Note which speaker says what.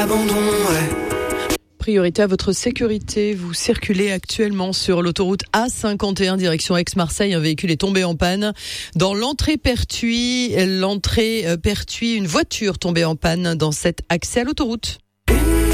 Speaker 1: Abandon, ouais.
Speaker 2: Priorité à votre sécurité, vous circulez actuellement sur l'autoroute A51 direction Aix-Marseille. Un véhicule est tombé en panne. Dans l'entrée Pertuis, une voiture tombée en panne dans cet accès à l'autoroute.